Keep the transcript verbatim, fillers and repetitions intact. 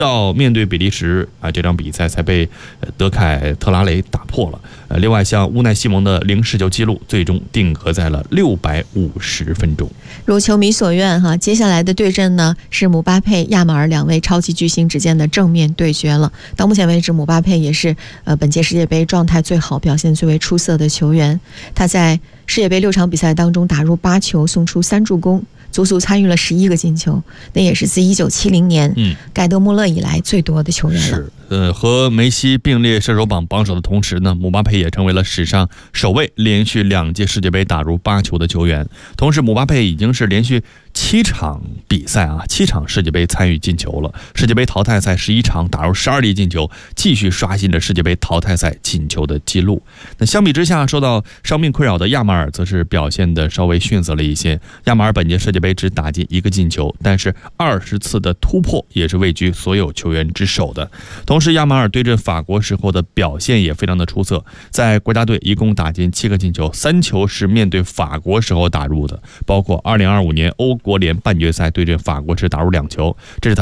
到面对比利时啊，这场比赛才被德凯特拉雷打破了。呃，另外像乌奈西蒙的零失球记录，最终定格在了六百五十分钟。 如球迷所愿哈，接下来的对阵呢是姆巴佩、亚马尔两位超级巨星之间的正面对决了。到目前为止，姆巴佩也是呃本届世界杯状态最好、表现最为出色的球员。他在世界杯六场比赛当中打入八球，送出三助攻。足足参与了十一个进球，那也是自一九七零年嗯盖德穆勒以来最多的球员了。 是，呃，和梅西并列射手榜榜首的同时呢，姆巴佩也成为了史上首位连续两届世界杯打入八球的球员。同时，姆巴佩已经是连续七场比赛啊，七场世界杯参与进球了。世界杯淘汰赛十一场打入十二粒进球，继续刷新了世界杯淘汰赛进球的记录。那相比之下，受到伤病困扰的亚马尔则是表现的稍微逊色了一些。亚马尔本届世界杯只打进一个进球，但是二十次的突破也是位居所有球员之首的。同时，亚马尔对阵法国时候的表现也非常的出色，在国家队一共打进七个进球，三球是面对法国时候打入的，包括二零二五年欧国联半决赛对阵法国时打入两球，这是他